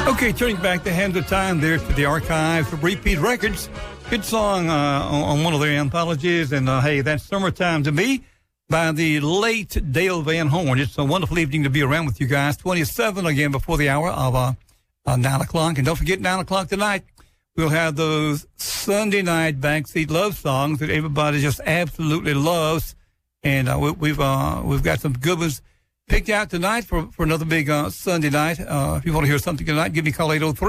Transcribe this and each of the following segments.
Okay, turning back the hands of time there to the archives of Repeat Records. Good song on one of their anthologies. And hey, that's Summertime to Me by the late Dale Van Horn. It's a wonderful evening to be around with you guys. 27 again before the hour of 9 o'clock. And don't forget, 9 o'clock tonight, we'll have those Sunday night backseat love songs that everybody just absolutely loves. And we've got some good ones picked out tonight for another big Sunday night. If you want to hear something tonight, give me a call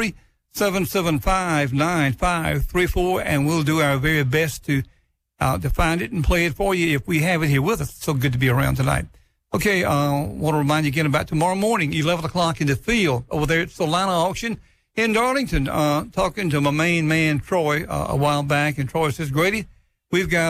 803-775-9534, and we'll do our very best to find it and play it for you if we have it here with us. It's so good to be around tonight. Okay, want to remind you again about tomorrow morning, 11 o'clock in the field over there at Solana Auction in Darlington. Talking to my main man, Troy, a while back, and Troy says, Grady, we've got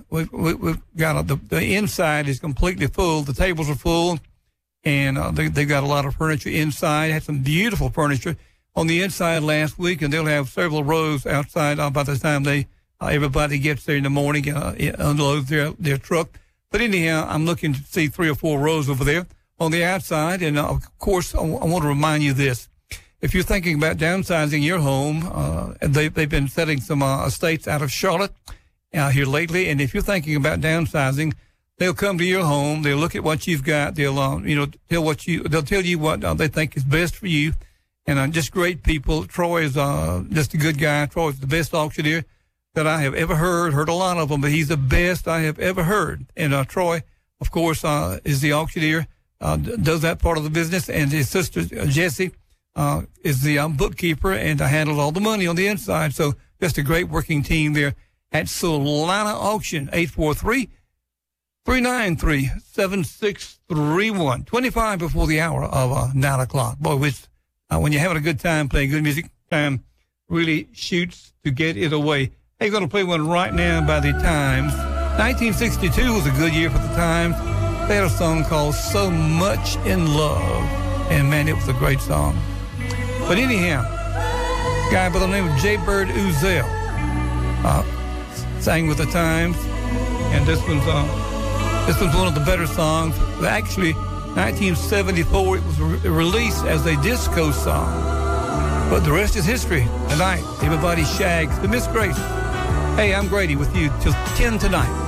the inside is completely full. The tables are full, and they've got a lot of furniture inside. Had some beautiful furniture on the inside last week, and they'll have several rows outside by the time everybody gets there in the morning, unloads their truck. But anyhow, I'm looking to see 3 or 4 rows over there on the outside. And of course, I want to remind you this. If you're thinking about downsizing your home, they've been setting some estates out of Charlotte here lately. And if you're thinking about downsizing, they'll come to your home. They'll look at what you've got. They'll they'll tell you what they think is best for you. And just great people. Troy is just a good guy. Troy is the best auctioneer that I have ever heard a lot of them, but he's the best I have ever heard. And Troy, of course, is the auctioneer, does that part of the business, and his sister, Jessie, is the bookkeeper and handles all the money on the inside. So just a great working team there at Solana Auction, 843-393-7631, 25 before the hour of 9 o'clock. Boy, when you're having a good time playing good music, time really shoots to get it away. Hey, going to play one right now by the Times. 1962 was a good year for the Times. They had a song called So Much in Love. And man, it was a great song. But anyhow, a guy by the name of J. Bird Uzzell sang with the Times. And this one's one of the better songs. Actually, 1974, it was released as a disco song. But the rest is history. Tonight, everybody shags the Miss Grace. Hey, I'm Grady with you till 10 tonight.